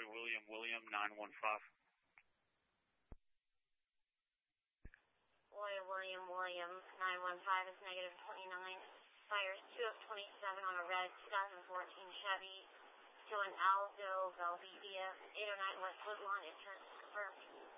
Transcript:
William William 915. William William 915 is negative 29. Fires 2 of 27 on a red 2014 Chevy to an Aldo Valdivia 809 West Woodlawn. Insurance confirmed.